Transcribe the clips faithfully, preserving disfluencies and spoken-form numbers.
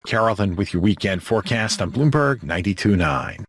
Carolyn with your weekend forecast on Bloomberg ninety-two point nine.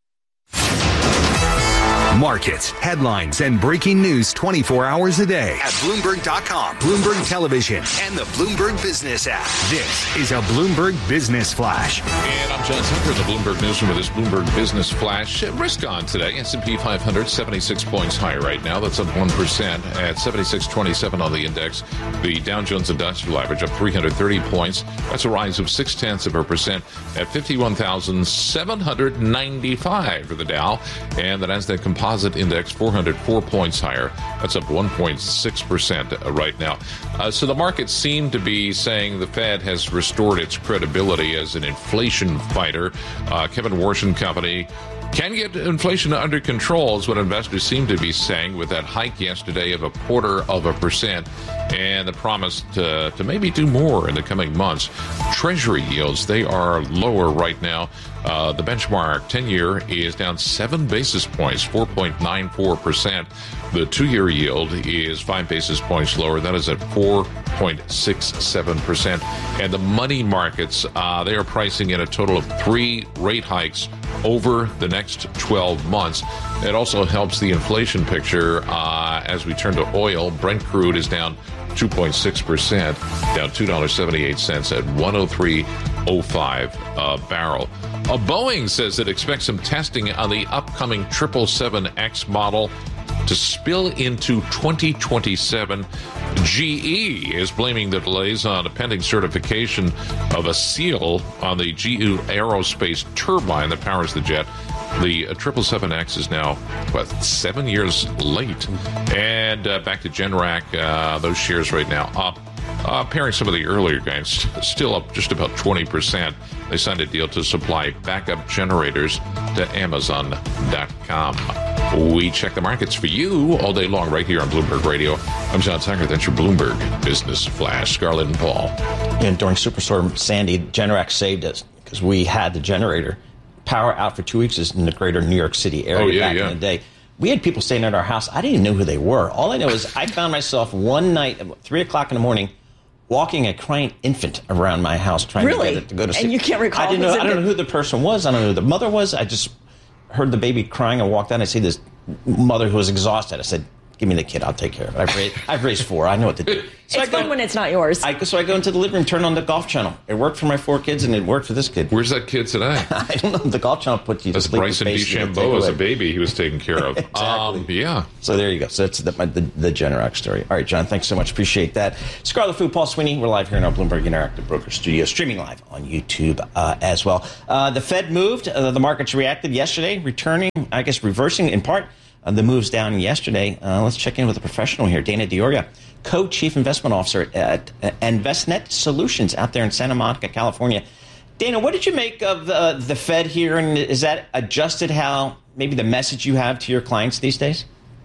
Markets, headlines, and breaking news twenty-four hours a day at Bloomberg dot com, Bloomberg Television, and the Bloomberg Business app. This is a Bloomberg Business Flash. And I'm John Tucker in the Bloomberg Newsroom with this Bloomberg Business Flash. Risk on today. S and P five hundred, seventy-six points higher right now. That's up one percent at seventy-six twenty-seven on the index. The Dow Jones Industrial Average up three hundred thirty points. That's a rise of six tenths of a percent at fifty-one thousand seven hundred ninety-five for the Dow. And the Nasdaq Composite Index four hundred four points higher. That's up one point six percent right now. Uh, so the markets seem to be saying the Fed has restored its credibility as an inflation fighter. Uh, Kevin Warsh and Company can get inflation under control is what investors seem to be saying with that hike yesterday of a quarter of a percent and the promise to, to maybe do more in the coming months. Treasury yields, they are lower right now. Uh, the benchmark ten-year is down seven basis points, four point nine four percent. The two-year yield is five basis points lower. That is at four point six seven percent. And the money markets, uh, they are pricing in a total of three rate hikes over the next twelve months. It also helps the inflation picture uh, as we turn to oil. Brent crude is down two point six percent, down two dollars and seventy-eight cents at one oh three oh five a barrel. Uh, Boeing says it expects some testing on the upcoming triple seven X model to spill into twenty twenty-seven. G E is blaming the delays on a pending certification of a seal on the G E Aerospace turbine that powers the jet. The triple seven X is now, what, seven years late. And uh, back to Generac, uh, those shares right now up. Uh, pairing some of the earlier gains, still up just about twenty percent. They signed a deal to supply backup generators to Amazon dot com. We check the markets for you all day long right here on Bloomberg Radio. I'm John Tucker. That's your Bloomberg Business Flash. Scarlett and Paul. And during Superstorm Sandy, Generac saved us because we had the generator power out for two weeks in the greater New York City area oh, yeah, back yeah. in the day. We had people staying at our house. I didn't even know who they were. All I know is I found myself one night at three o'clock in the morning walking a crying infant around my house trying really? to get it to go to sleep. And you can't recall? I didn't know. I don't know who the person was. I don't know who the mother was. I just heard the baby crying. I walked out. I see this mother who was exhausted. I said, "Give me the kid. I'll take care of it." I've raised, I've raised four. I know what to do. So it's I go, fun when it's not yours. I, so I go into the living room, turn on the Golf Channel. It worked for my four kids, and it worked for this kid. Where's that kid today? I don't know. The Golf Channel put you to That's sleep. Bryson DeChambeau as a baby he was taking care of. Exactly. Um, yeah. So there you go. So that's the, the, the Generac story. All right, John, thanks so much. Appreciate that. Scarlet Food, Paul Sweeney. We're live here in our Bloomberg Interactive Broker Studio, streaming live on YouTube uh, as well. Uh, the Fed moved. Uh, the markets reacted yesterday, returning, I guess, reversing in part uh, the moves down yesterday. Uh, let's check in with a professional here, Dana Dioria, Co-Chief Investment Officer at uh, InvestNet Solutions out there in Santa Monica, California. Dana, what did you make of uh, the Fed here, and is that adjusted how maybe the message you have to your clients these days?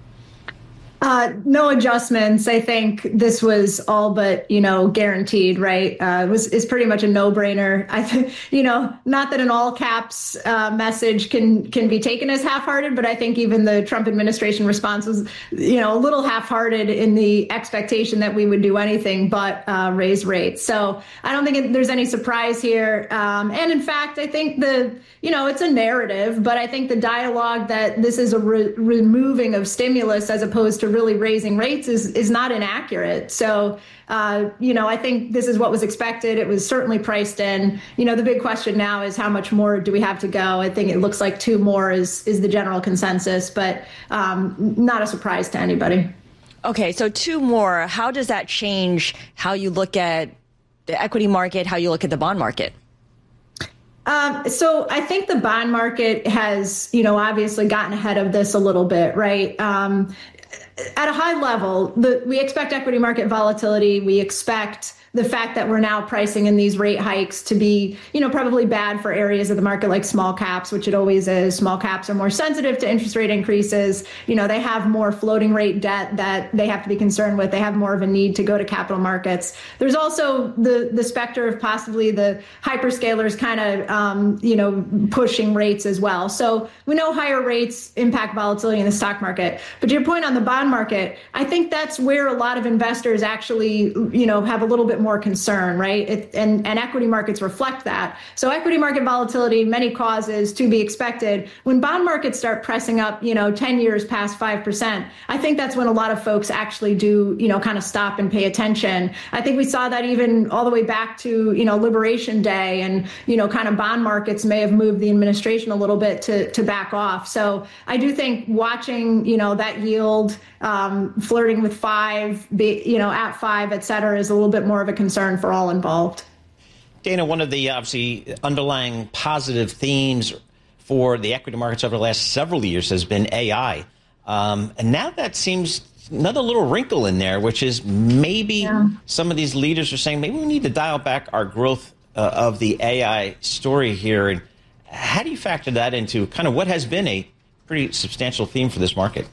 Uh, no adjustments. I think this was all but, you know, guaranteed, right? Uh, it was, is pretty much a no-brainer. I think, you know, not that an all caps uh, message can can be taken as half-hearted, but I think even the Trump administration response was, you know, a little half-hearted in the expectation that we would do anything but uh, raise rates. So I don't think it, there's any surprise here. Um, and in fact, I think the, you know, it's a narrative, but I think the dialogue that this is a re- removing of stimulus as opposed to really raising rates is is not inaccurate. So, uh, you know, I think this is what was expected. It was certainly priced in. You know, the big question now is how much more do we have to go? I think it looks like two more is is the general consensus, but um, not a surprise to anybody. Okay, so two more. How does that change how you look at the equity market, how you look at the bond market? Um, so I think the bond market has, you know, obviously gotten ahead of this a little bit, right? Um, At a high level, the, we expect equity market volatility. We expect the fact that we're now pricing in these rate hikes to be, you know, probably bad for areas of the market like small caps, which it always is. Small caps are more sensitive to interest rate increases. You know, they have more floating rate debt that they have to be concerned with. They have more of a need to go to capital markets. There's also the the specter of possibly the hyperscalers kind of, um, you know, pushing rates as well. So we know higher rates impact volatility in the stock market. But to your point on the bond market, I think that's where a lot of investors actually, you know, have a little bit more more concern, right? It, and, and equity markets reflect that. So equity market volatility, many causes to be expected. When bond markets start pressing up, you know, ten years past five percent, I think that's when a lot of folks actually do, you know, kind of stop and pay attention. I think we saw that even all the way back to, you know, Liberation Day, and, you know, kind of bond markets may have moved the administration a little bit to, to back off. So I do think watching, you know, that yield um, flirting with five, be, you know, at five, et cetera, is a little bit more of a concern for all involved. Dana, one of the obviously underlying positive themes for the equity markets over the last several years has been A I. Um, and now that seems another little wrinkle in there, which is maybe yeah. some of these leaders are saying maybe we need to dial back our growth uh, of the A I story here. And how do you factor that into kind of what has been a pretty substantial theme for this market?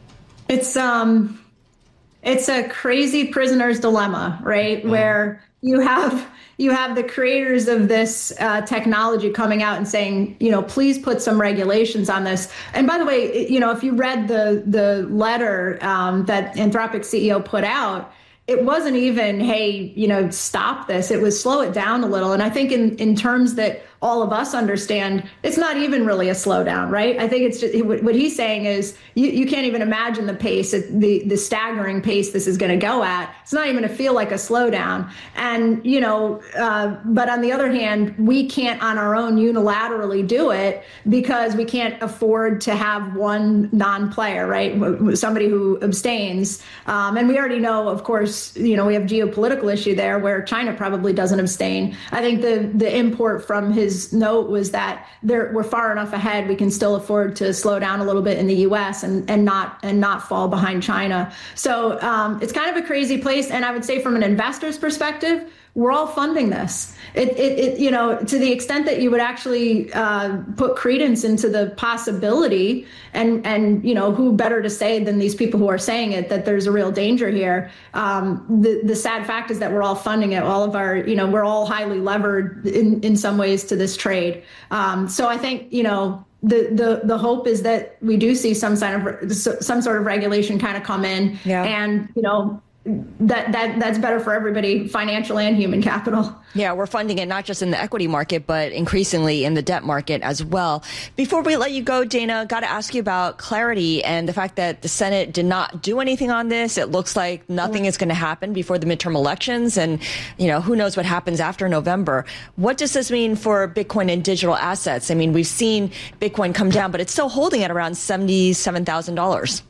It's um, it's a crazy prisoner's dilemma, right? Mm. Where you have you have the creators of this uh, technology coming out and saying, you know, please put some regulations on this. And by the way, you know, if you read the the letter um, that Anthropic C E O put out, it wasn't even, hey, you know, stop this. It was slow it down a little. And I think in, in terms that all of us understand, it's not even really a slowdown, right? I think it's just what he's saying is you, you can't even imagine the pace, the, the staggering pace this is going to go at. It's not even going to feel like a slowdown. And, you know, uh, but on the other hand, we can't on our own unilaterally do it because we can't afford to have one non-player, right? Somebody who abstains. Um, and we already know, of course, you know, we have geopolitical issue there where China probably doesn't abstain. I think the, the import from his note was that there, we're far enough ahead. We can still afford to slow down a little bit in the U S and, and not and not fall behind China. So um, it's kind of a crazy place. And I would say from an investor's perspective, we're all funding this. It, it, it, you know, to the extent that you would actually uh, put credence into the possibility, and and you know, who better to say than these people who are saying it that there's a real danger here. Um, the the sad fact is that we're all funding it. All of our, you know, we're all highly levered in in some ways to this trade. Um, so I think, you know, the the the hope is that we do see some sign of some sort of regulation kind of come in, yeah. and you know. That that that's better for everybody, financial and human capital. Yeah, we're funding it not just in the equity market, but increasingly in the debt market as well. Before we let you go, Dana, got to ask you about clarity and the fact that the Senate did not do anything on this. It looks like nothing is going to happen before the midterm elections, and you know, who knows what happens after November. What does this mean for Bitcoin and digital assets? I mean, we've seen Bitcoin come down, but it's still holding at around seventy-seven thousand dollars.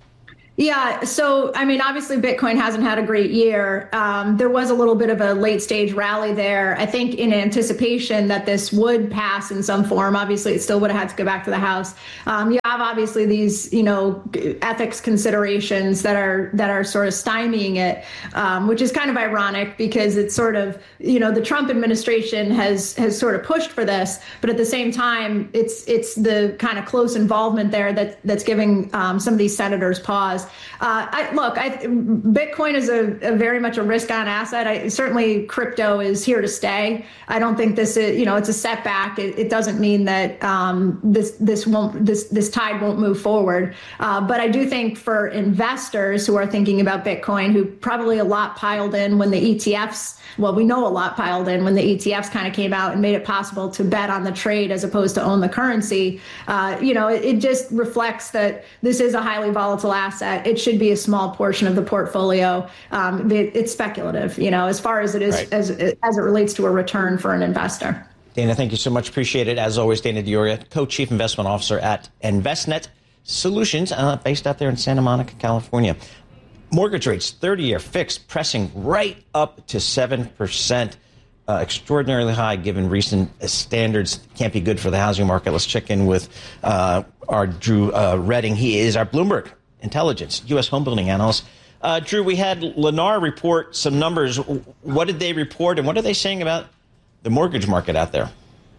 Yeah. So, I mean, obviously, Bitcoin hasn't had a great year. Um, there was a little bit of a late stage rally there, I think, in anticipation that this would pass in some form. Obviously, it still would have had to go back to the House. Um, you have obviously these, you know, ethics considerations that are that are sort of stymieing it, um, which is kind of ironic because it's sort of, you know, the Trump administration has has sort of pushed for this. But at the same time, it's it's the kind of close involvement there that that's giving um, some of these senators pause. Uh, I, look, I, Bitcoin is a, a very much a risk-on asset. I, certainly, crypto is here to stay. I don't think this is, you know, it's a setback. It, it doesn't mean that um, this this won't this this tide won't move forward. Uh, but I do think for investors who are thinking about Bitcoin, who probably a lot piled in when the E T Fs. Well, we know a lot piled in when the E T Fs kind of came out and made it possible to bet on the trade as opposed to own the currency. Uh, you know, it, it just reflects that this is a highly volatile asset. It should be a small portion of the portfolio. Um, it, it's speculative, you know, as far as it is right. as as it relates to a return for an investor. Dana, thank you so much. Appreciate it. As always, Dana D'Auria, Co-Chief Investment Officer at InvestNet Solutions, uh, based out there in Santa Monica, California. Mortgage rates, thirty-year fixed, pressing right up to seven percent. Uh, extraordinarily high given recent standards. Can't be good for the housing market. Let's check in with uh, our Drew uh, Redding. He is our Bloomberg Intelligence U S home building analyst. Uh, Drew, we had Lennar report some numbers. What did they report, and what are they saying about the mortgage market out there?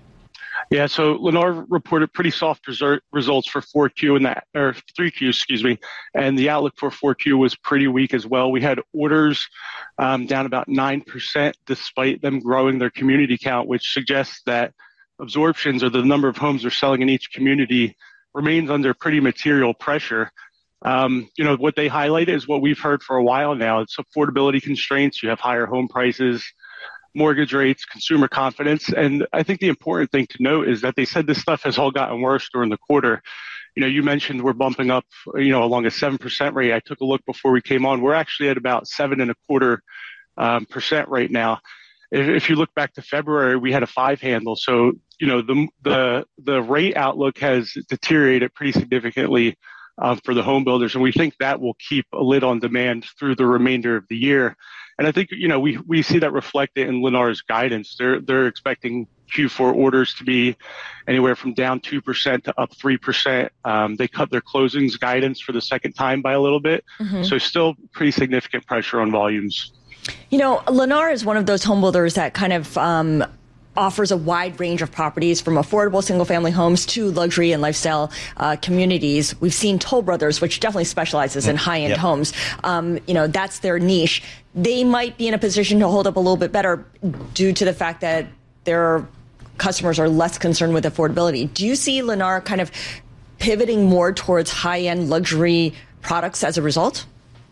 Yeah, so Lennar reported pretty soft result, results for four Q and that, or three Q, excuse me, and the outlook for four Q was pretty weak as well. We had orders um, down about nine percent, despite them growing their community count, which suggests that absorptions, or the number of homes they're selling in each community, remains under pretty material pressure. Um, you know, what they highlight is what we've heard for a while now. It's affordability constraints. You have higher home prices, mortgage rates, consumer confidence. And I think the important thing to note is that they said this stuff has all gotten worse during the quarter. You know, you mentioned we're bumping up, you know, along a seven percent rate. I took a look before we came on. We're actually at about seven and a quarter um, percent right now. If, if you look back to February, we had a five handle. So, you know, the the the rate outlook has deteriorated pretty significantly uh, for the home builders. And we think that will keep a lid on demand through the remainder of the year. And I think, you know, we, we see that reflected in Lennar's guidance. They're they're expecting Q four orders to be anywhere from down two percent to up three percent. Um, they cut their closings guidance for the second time by a little bit. Mm-hmm. So still pretty significant pressure on volumes. You know, Lennar is one of those home builders that kind of um, offers a wide range of properties from affordable single-family homes to luxury and lifestyle uh, communities. We've seen Toll Brothers, which definitely specializes in high-end yep. homes. Um, you know, that's their niche. They might be in a position to hold up a little bit better due to the fact that their customers are less concerned with affordability. Do you see Lennar kind of pivoting more towards high-end luxury products as a result?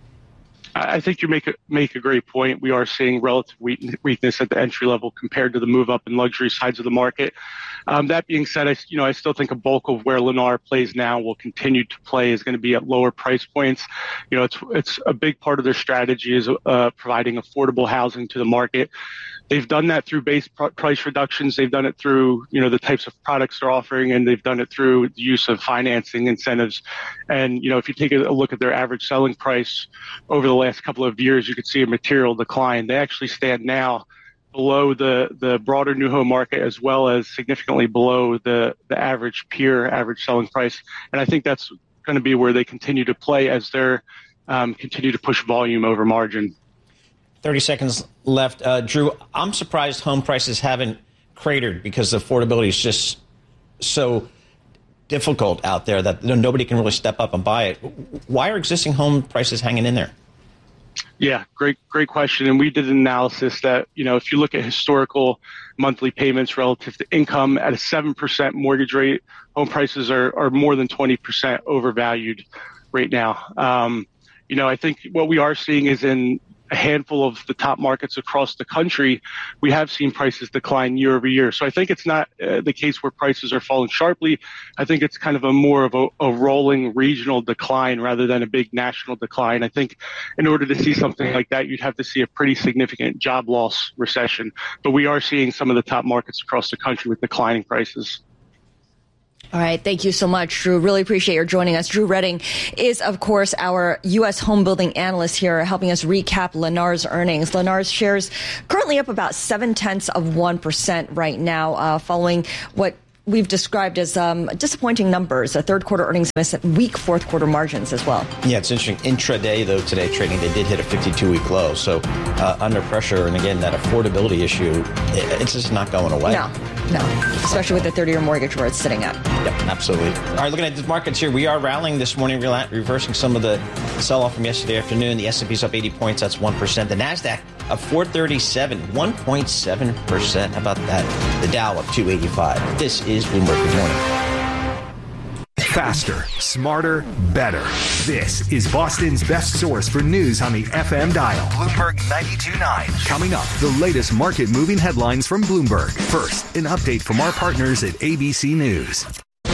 I think you make a, make a great point. We are seeing relative weakness at the entry level compared to the move up and luxury sides of the market. Um, that being said, I, you know, I still think a bulk of where Lennar plays now will continue to play is going to be at lower price points. You know, it's it's a big part of their strategy is uh, providing affordable housing to the market. They've done that through base pr- price reductions. They've done it through, you know, the types of products they're offering, and they've done it through the use of financing incentives. And, you know, if you take a look at their average selling price over the last couple of years, you could see a material decline. They actually stand now below the, the broader new home market, as well as significantly below the, the average peer average selling price. And I think that's going to be where they continue to play as they're um, continue to push volume over margin. thirty seconds left. Uh, Drew, I'm surprised home prices haven't cratered because the affordability is just so difficult out there that nobody can really step up and buy it. Why are existing home prices hanging in there? Yeah, great, great question. And we did an analysis that, you know, if you look at historical monthly payments relative to income at a seven percent mortgage rate, home prices are, are more than twenty percent overvalued right now. Um, you know, I think what we are seeing is in a handful of the top markets across the country, we have seen prices decline year over year. So I think it's not uh, the case where prices are falling sharply. I think it's kind of a more of a, a rolling regional decline rather than a big national decline. I think in order to see something like that, you'd have to see a pretty significant job loss recession. But we are seeing some of the top markets across the country with declining prices. All right. Thank you so much, Drew. Really appreciate your joining us. Drew Redding is, of course, our U S home building analyst here, helping us recap Lennar's earnings. Lennar's shares currently up about seven tenths of one percent right now, uh, following what we've described as um, disappointing numbers, a third quarter earnings miss and weak fourth quarter margins as well. Yeah, it's interesting. Intraday, though, today trading, they did hit a fifty-two week low. So uh, under pressure. And again, that affordability issue, it's just not going away. No, no, especially with the thirty year mortgage where it's sitting at. Yep, absolutely. All right, looking at the markets here, we are rallying this morning, reversing some of the sell off from yesterday afternoon. The S and P's up eighty points. That's one percent. The NASDAQ up four thirty-seven, one point seven percent. How about that? The Dow up two eighty-five. This is Bloomberg. Good morning. Faster, smarter, better. This is Boston's best source for news on the F M dial. Bloomberg ninety-two point nine. Coming up, the latest market-moving headlines from Bloomberg. First, an update from our partners at A B C News.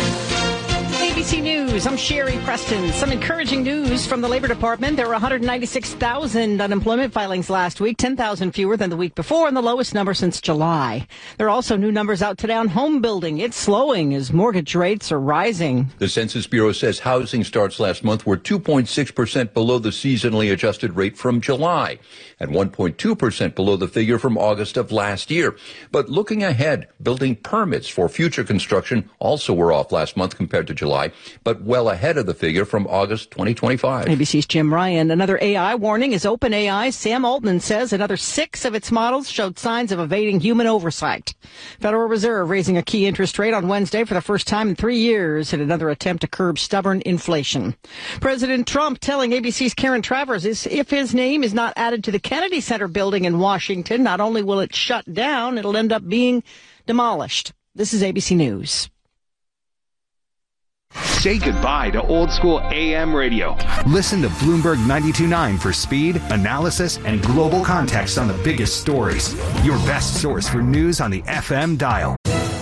A B C News, I'm Sherry Preston. Some encouraging news from the Labor Department. There were one hundred ninety-six thousand unemployment filings last week, ten thousand fewer than the week before, and the lowest number since July. There are also new numbers out today on home building. It's slowing as mortgage rates are rising. The Census Bureau says housing starts last month were two point six percent below the seasonally adjusted rate from July and one point two percent below the figure from August of last year. But looking ahead, building permits for future construction also were off last month compared to July, but well ahead of the figure from August twenty twenty-five. A B C's Jim Ryan. Another A I warning is OpenAI. Sam Altman says another six of its models showed signs of evading human oversight. Federal Reserve raising a key interest rate on Wednesday for the first time in three years in another attempt to curb stubborn inflation. President Trump telling A B C's Karen Travers is if his name is not added to the Kennedy Center building in Washington, not only will it shut down, it'll end up being demolished. This is A B C News. Say goodbye to old school A M radio. Listen to Bloomberg ninety-two point nine for speed, analysis, and global context on the biggest stories. Your best source for news on the F M dial.